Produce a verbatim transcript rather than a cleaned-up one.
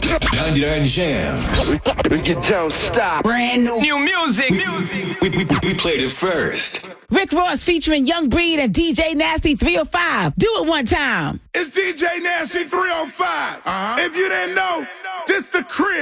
ninety-nine Jams. You don't stop. Brand new. New music. We, we, we played it first. Rick Ross featuring Young Breed and D J Nasty three oh five. Do it one time. It's D J Nasty three oh five. Uh-huh. If you didn't know, this the crib.